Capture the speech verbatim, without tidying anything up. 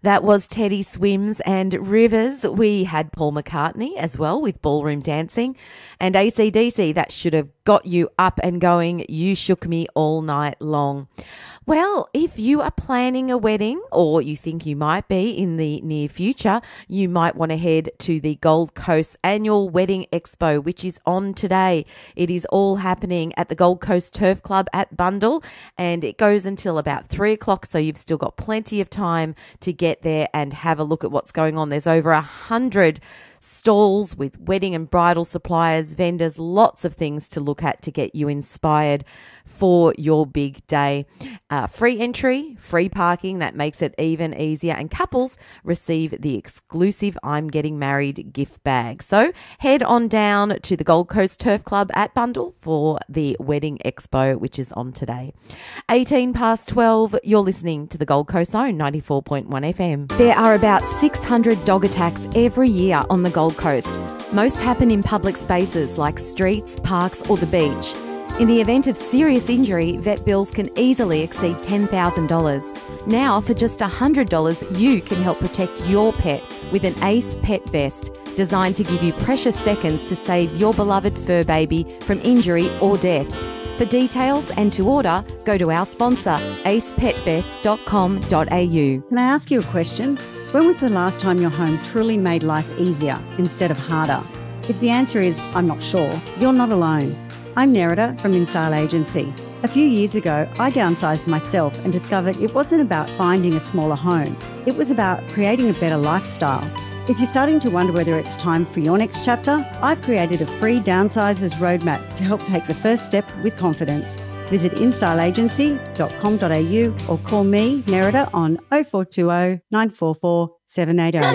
That was Teddy Swims and Rivers. We had Paul McCartney as well with Ballroom Dancing, and A C D C. That should have got you up and going. You Shook Me All Night Long. Well, if you are planning a wedding, or you think you might be in the near future, you might want to head to the Gold Coast Annual Wedding Expo, which is on today. It is all happening at the Gold Coast Turf Club at Bundall, and it goes until about three o'clock, so you've still got plenty of time to get there and have a look at what's going on. There's over a hundred stalls with wedding and bridal suppliers, vendors, lots of things to look at to get you inspired for your big day. Uh, free entry, free parking, that makes it even easier, and couples receive the exclusive I'm Getting Married gift bag. So head on down to the Gold Coast Turf Club at Bundall for the Wedding Expo, which is on today. eighteen past twelve, you're listening to the Gold Coast Zone ninety-four point one F M. There are about six hundred dog attacks every year on the Gold Coast. Most happen in public spaces like streets, parks or the beach. In the event of serious injury, vet bills can easily exceed ten thousand dollars. Now, for just one hundred dollars, you can help protect your pet with an Ace Pet Vest, designed to give you precious seconds to save your beloved fur baby from injury or death. For details and to order, go to our sponsor, ace pet vest dot com dot a u. Can I ask you a question? When was the last time your home truly made life easier instead of harder? If the answer is, I'm not sure, you're not alone. I'm Nerida from InStyle Agency. A few years ago, I downsized myself and discovered it wasn't about finding a smaller home. It was about creating a better lifestyle. If you're starting to wonder whether it's time for your next chapter, I've created a free Downsizers Roadmap to help take the first step with confidence. Visit in style agency dot com dot a u or call me, Nerida, on oh four two oh, nine four four, seven eight oh.